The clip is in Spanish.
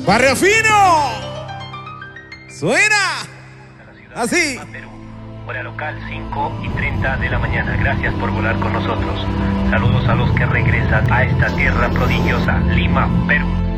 Barrio Fino. Suena así. Perú. Hora local 5:30 de la mañana. Gracias por volar con nosotros. Saludos a los que regresan a esta tierra prodigiosa, Lima, Perú.